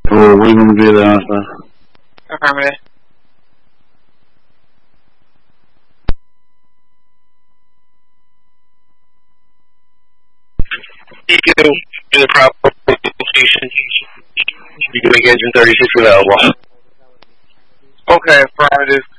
We're going to be there after. Affirmative. You can do the proper location. You can make engine 36 available. Okay, affirmative.